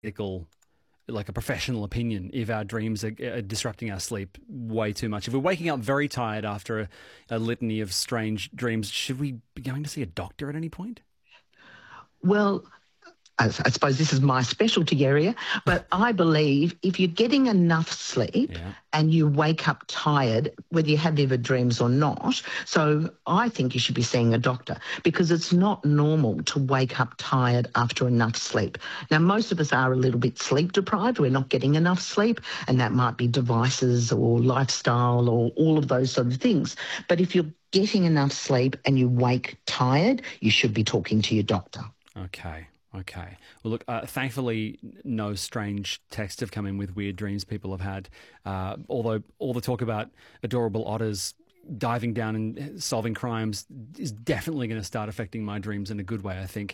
like a professional opinion if our dreams are disrupting our sleep way too much. If we're waking up very tired after a litany of strange dreams, should we be going to see a doctor at any point? Well, I suppose this is my specialty area, but I believe if you're getting enough sleep and you wake up tired, whether you have vivid dreams or not, so I think you should be seeing a doctor, because it's not normal to wake up tired after enough sleep. Now, most of us are a little bit sleep deprived. We're not getting enough sleep, and that might be devices or lifestyle or all of those sort of things. But if you're getting enough sleep and you wake tired, you should be talking to your doctor. Okay. Well, look, thankfully, no strange texts have come in with weird dreams people have had, although all the talk about adorable otters diving down and solving crimes is definitely going to start affecting my dreams in a good way, I think.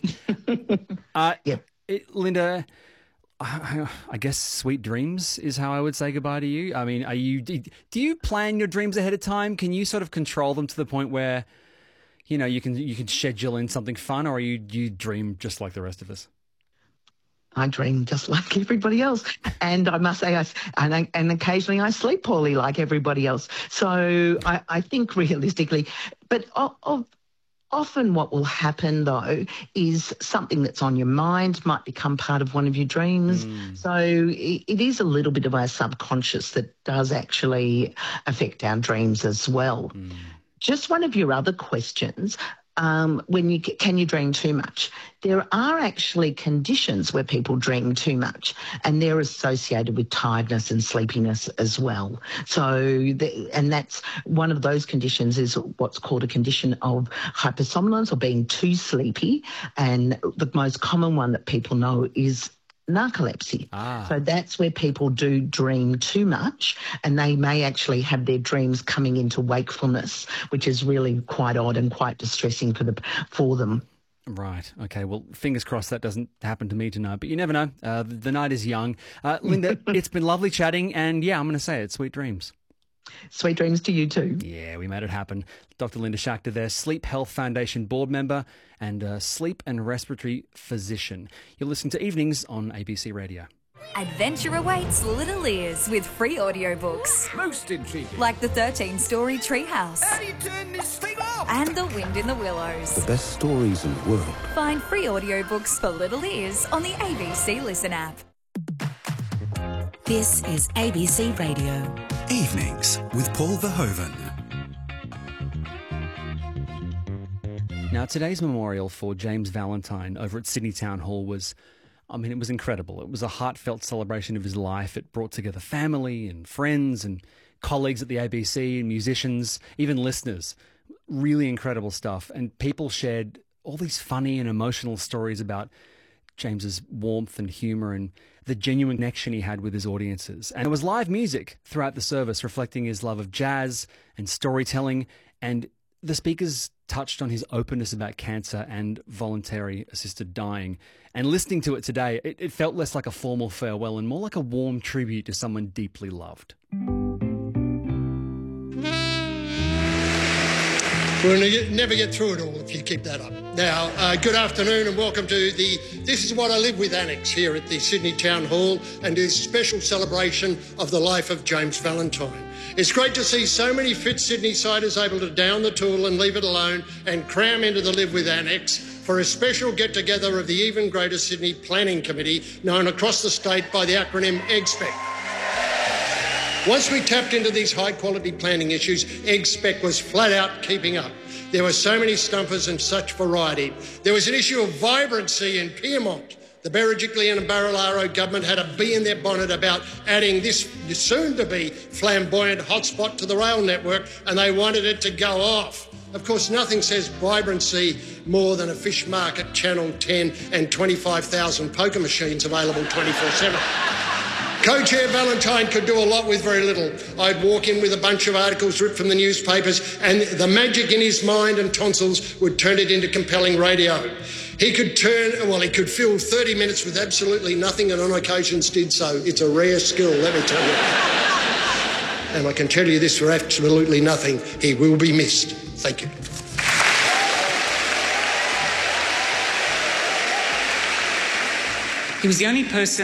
Linda, I guess sweet dreams is how I would say goodbye to you. I mean, do you plan your dreams ahead of time? Can you sort of control them to the point where you can schedule in something fun, or do you dream just like the rest of us? I dream just like everybody else. And I must say, and occasionally I sleep poorly like everybody else. So I think realistically, but often what will happen, though, is something that's on your mind might become part of one of your dreams. So it is a little bit of our subconscious that does actually affect our dreams as well. Just one of your other questions, can you dream too much? There are actually conditions where people dream too much, and they're associated with tiredness and sleepiness as well. And that's one of those conditions is what's called a condition of hypersomnolence, or being too sleepy. And the most common one that people know is narcolepsy. So that's where people do dream too much, and they may actually have their dreams coming into wakefulness, which is really quite odd and quite distressing for them. Right. Okay. Well, fingers crossed that doesn't happen to me tonight, but you never know. The night is young. Linda, it's been lovely chatting, and I'm going to say it, sweet dreams. Sweet dreams to you too. Yeah, we made it happen. Dr. Linda Schachter there, Sleep Health Foundation board member and sleep and respiratory physician. You'll listen to Evenings on ABC Radio. Adventure awaits little ears with free audiobooks. Most intriguing. Like the 13-story Treehouse. How do you turn this thing off? And The Wind in the Willows. The best stories in the world. Find free audiobooks for little ears on the ABC Listen app. This is ABC Radio. Evenings with Paul Verhoeven. Now, today's memorial for James Valentine over at Sydney Town Hall was incredible. It was a heartfelt celebration of his life. It brought together family and friends and colleagues at the ABC and musicians, even listeners. Really incredible stuff. And people shared all these funny and emotional stories about James's warmth and humour and the genuine connection he had with his audiences. And there was live music throughout the service reflecting his love of jazz and storytelling, and the speakers touched on his openness about cancer and voluntary assisted dying. And listening to it today, it felt less like a formal farewell and more like a warm tribute to someone deeply loved. We'll never get through it all if you keep that up. Now, good afternoon and welcome to the This Is What I Live With Annex here at the Sydney Town Hall, and this special celebration of the life of James Valentine. It's great to see so many fit Sydney-siders able to down the tool and leave it alone and cram into the Live With Annex for a special get-together of the Even Greater Sydney Planning Committee, known across the state by the acronym EGSPEC. Once we tapped into these high-quality planning issues, EGSPEC was flat out keeping up. There were so many stumpers and such variety. There was an issue of vibrancy in Pyrmont. The Berejiklian and Barilaro government had a bee in their bonnet about adding this soon-to-be flamboyant hotspot to the rail network, and they wanted it to go off. Of course, nothing says vibrancy more than a fish market, Channel 10 and 25,000 poker machines available 24/7. Co-Chair Valentine could do a lot with very little. I'd walk in with a bunch of articles ripped from the newspapers, and the magic in his mind and tonsils would turn it into compelling radio. He could fill 30 minutes with absolutely nothing, and on occasions did so. It's a rare skill, let me tell you. And I can tell you this for absolutely nothing. He will be missed. Thank you. He was the only person